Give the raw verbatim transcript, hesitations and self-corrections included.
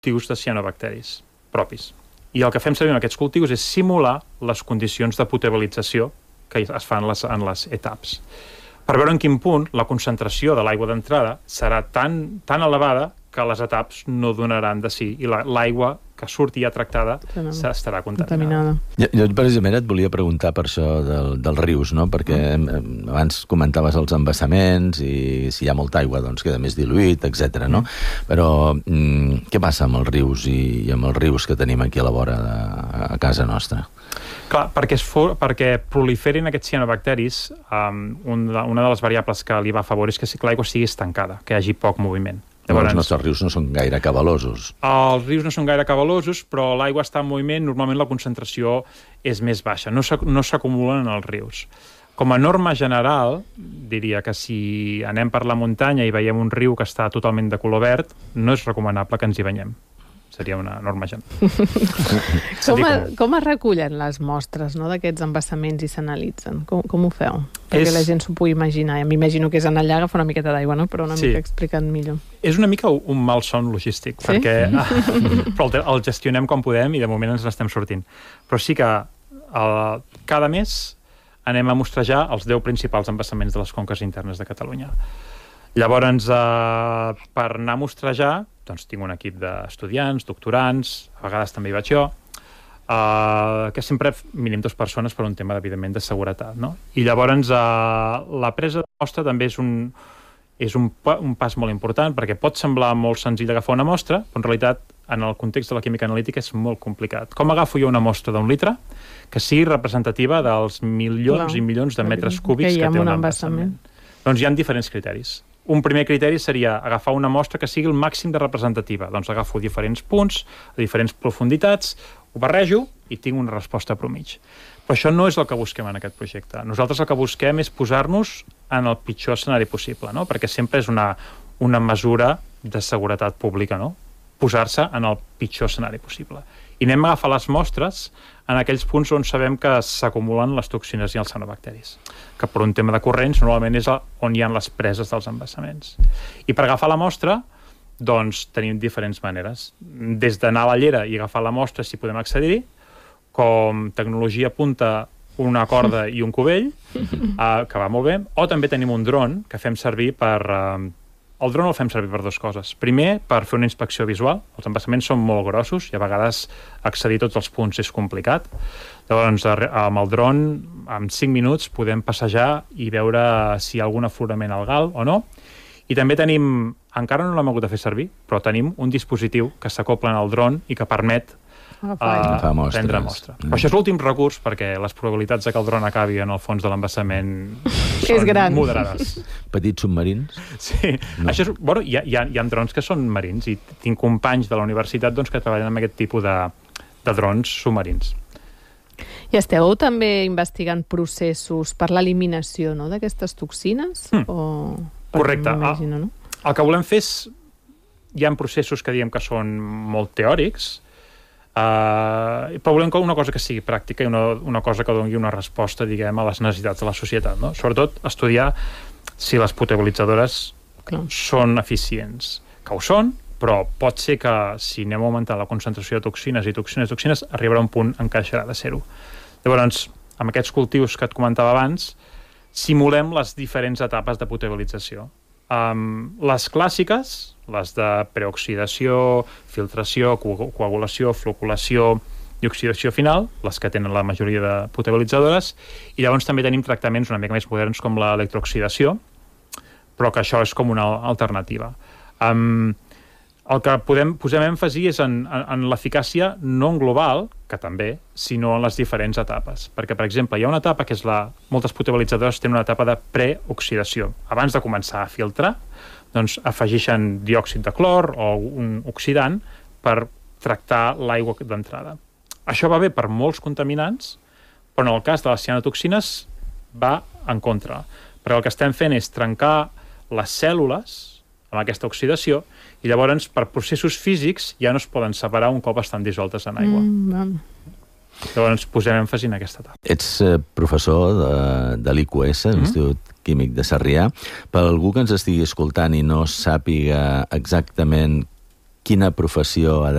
cultius de cianobacteris propis. I el que fem servir amb aquests cultius és simular les condicions de potabilització que es fan en les, en les etaps, per veure en quin punt la concentració de l'aigua d'entrada serà tan, tan elevada que les etaps no donaran de si, i l'aigua que surti ja tractada estarà contaminada. Jo, jo precisament et volia preguntar per això del, dels rius, no? Perquè mm. abans comentaves els embassaments i si hi ha molta aigua doncs queda més diluït, etcètera. No? Mm. Però mm, què passa amb els rius i, i amb els rius que tenim aquí a la vora de, a casa nostra? Clar, perquè, es for, perquè proliferin aquests cianobacteris, um, una, una de les variables que li va a favor és que l'aigua sigui estancada, que hi hagi poc moviment. Llavors, els nostres rius no són gaire cabalosos. Els rius no són gaire cabalosos, però l'aigua està en moviment, normalment la concentració és més baixa, no s'acumulen en els rius. Com a norma general, diria que si anem per la muntanya i veiem un riu que està totalment de color verd, no és recomanable que ens hi banyem. Seria una norma general. com, a, com es recullen les mostres, no, d'aquests embassaments i s'analitzen? Com, com ho feu? Perquè és... la gent s'ho pugui imaginar. M'imagino que és anar allà, agafar una miqueta d'aigua, no? Però una sí. mica explicat millor. És una mica un malson logístic, sí? perquè però el, el gestionem com podem i de moment ens n'estem sortint. Però sí que el, cada mes anem a mostrejar els deu principals embassaments de les conques internes de Catalunya. Llavors, eh, per anar a mostrejar, doncs tinc un equip d'estudiants, doctorants, a vegades també hi vaig jo, eh, que sempre mínim dues persones per un tema, evidentment, de seguretat. No? I llavors, eh, la presa de mostra també és un, és un, un pas molt important, perquè pot semblar molt senzill agafar una mostra, però en realitat, en el context de la química analítica, és molt complicat. Com agafo jo una mostra d'un litre que sigui representativa dels milions Clar. i milions de metres cúbics que, que té un embassament? Doncs hi ha diferents criteris. Un primer criteri seria agafar una mostra que sigui el màxim de representativa. Doncs agafo diferents punts, a diferents profunditats, ho barrejo i tinc una resposta promig. Però això no és el que busquem en aquest projecte. Nosaltres el que busquem és posar-nos en el pitjor escenari possible, no? Perquè sempre és una, una mesura de seguretat pública, no? Posar-se en el pitjor escenari possible. I anem a agafar les mostres en aquells punts on sabem que s'acumulen les toxines i els cianobacteris, que per un tema de corrents normalment és on hi ha les preses dels embassaments. I per agafar la mostra, doncs tenim diferents maneres. Des d'anar a la llera i agafar la mostra si podem accedir-hi, com tecnologia punta una corda i un cubell, uh, que va molt bé, o també tenim un dron que fem servir per... Uh, El dron el fem servir per dues coses. Primer, per fer una inspecció visual. Els embassaments són molt grossos i a vegades accedir a tots els punts és complicat. Llavors, amb el dron, en cinc minuts, podem passejar i veure si hi ha algun aflorament algal o no. I també tenim, encara no l'hem hagut de fer servir, però tenim un dispositiu que s'acopla en el dron i que permet Uh, prendre mostra. Mm. Però això és l'últim recurs perquè les probabilitats de que el dron acabi en el fons de l'embassament són gran. moderades. Petits submarins? Sí. No. Això és, bueno, hi, ha, hi, ha, hi ha drons que són marins i tinc companys de la universitat doncs, que treballen amb aquest tipus de, de drons submarins. I esteu també investigant processos per l'eliminació, no, d'aquestes toxines? Mm. O... Correcte. El, no? el que volem fer és... Hi ha processos que diem que són molt teòrics, Uh, però volem una cosa que sigui pràctica i una, una cosa que doni una resposta, diguem, a les necessitats de la societat, no? Sobretot estudiar si les potabilitzadores Clar. són eficients, que ho són, però pot ser que si anem augmentant la concentració de toxines i toxines i toxines arribarà un punt en què deixarà de ser-ho. Llavors, amb aquests cultius que et comentava abans, simulem les diferents etapes de potabilització. Um, les clàssiques, les de preoxidació, filtració, co coagulació, floculació i oxidació final, les que tenen la majoria de potabilitzadores, i llavors també tenim tractaments una mica més moderns com l'electrooxidació, però que això és com una alternativa. Um, el que podem, posem èmfasi és en, en, en l'eficàcia no en global, que també, sinó en les diferents etapes. Perquè, per exemple, hi ha una etapa que és la... Moltes potabilitzadores tenen una etapa de preoxidació. Abans de començar a filtrar, doncs afegeixen diòxid de clor o un oxidant per tractar l'aigua d'entrada. Això va bé per molts contaminants, però en el cas de les cianotoxines va en contra. Perquè el que estem fent és trencar les cèl·lules amb aquesta oxidació i llavors per processos físics ja no es poden separar un cop estan dissoltes en aigua. Mm, llavors posem èmfasi en aquesta etapa. Ets eh, professor de, de l'I Q S, mm-hmm. l'Institut Químic de Sarrià. Per algú que ens estigui escoltant i no sàpiga exactament quina professió ha de